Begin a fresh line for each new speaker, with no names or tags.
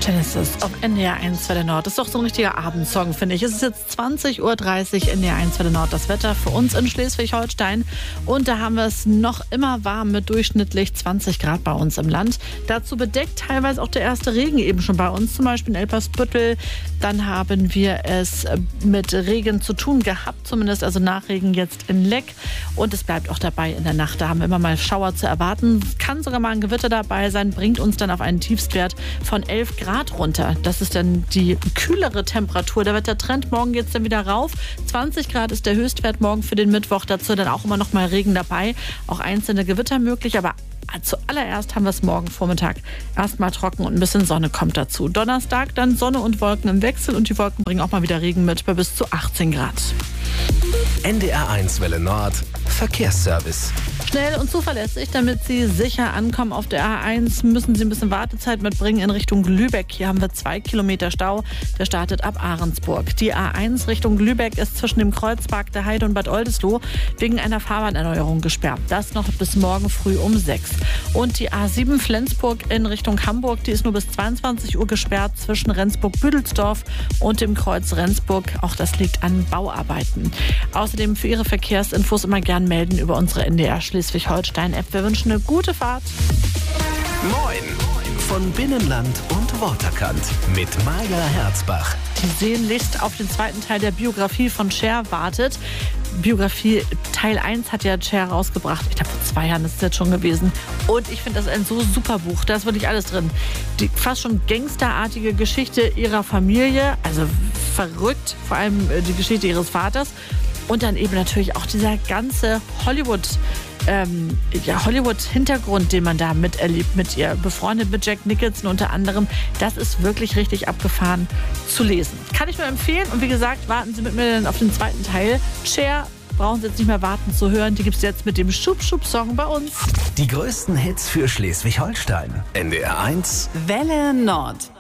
Genesis auf NDR 1 Welle Nord. Das ist doch so ein richtiger Abendsong, finde ich. Es ist jetzt 20.30 Uhr, NDR 1 Welle Nord. Das Wetter für uns in Schleswig-Holstein. Und da haben wir es noch immer warm mit durchschnittlich 20 Grad bei uns im Land. Dazu bedeckt teilweise auch der erste Regen eben schon bei uns, zum Beispiel in Elpersbüttel. Dann haben wir es mit Regen zu tun gehabt, zumindest also Nachregen jetzt in Leck. Und es bleibt auch dabei in der Nacht. Da haben wir immer mal Schauer zu erwarten. Kann sogar mal ein Gewitter dabei sein, bringt uns dann auf einen Tiefstwert von 11 Grad runter. Das ist dann die kühlere Temperatur. Da wird der Trend morgen jetzt dann wieder rauf. 20 Grad ist der Höchstwert morgen für den Mittwoch. Dazu dann auch immer noch mal Regen dabei. Auch einzelne Gewitter möglich, aber zuallererst haben wir es morgen Vormittag erstmal trocken und ein bisschen Sonne kommt dazu. Donnerstag dann Sonne und Wolken im Wechsel und die Wolken bringen auch mal wieder Regen mit bei bis zu 18 Grad.
NDR 1 Welle Nord Verkehrsservice.
Schnell und zuverlässig, damit Sie sicher ankommen auf der A1, müssen Sie ein bisschen Wartezeit mitbringen in Richtung Lübeck. Hier haben wir 2 Kilometer Stau. Der startet ab Ahrensburg. Die A1 Richtung Lübeck ist zwischen dem Kreuzpark der Heide und Bad Oldesloe wegen einer Fahrbahnerneuerung gesperrt. Das noch bis morgen früh um 6. Und die A7 Flensburg in Richtung Hamburg, die ist nur bis 22 Uhr gesperrt zwischen Rendsburg-Büdelsdorf und dem Kreuz Rendsburg. Auch das liegt an Bauarbeiten. Außerdem für Ihre Verkehrsinfos immer gern melden über unsere NDR Schleswig-Holstein-App. Wir wünschen eine gute Fahrt.
Moin von Binnenland und Waterkant mit Maja Herzbach.
Die sehnlichst auf den zweiten Teil der Biografie von Cher wartet. Biografie Teil 1 hat ja Cher rausgebracht. Ich glaube, vor 2 Jahren ist es jetzt schon gewesen. Und ich finde das ein so super Buch. Da ist wirklich alles drin. Die fast schon gangsterartige Geschichte ihrer Familie. Also verrückt. Vor allem die Geschichte ihres Vaters. Und dann eben natürlich auch dieser ganze Hollywood-Hintergrund, den man da miterlebt mit ihr. Befreundet mit Jack Nicholson unter anderem. Das ist wirklich richtig abgefahren zu lesen. Kann ich nur empfehlen. Und wie gesagt, warten Sie mit mir dann auf den zweiten Teil. Cher brauchen Sie jetzt nicht mehr warten zu hören. Die gibt es jetzt mit dem Schub-Schub-Song bei uns.
Die größten Hits für Schleswig-Holstein. NDR 1
Welle Nord.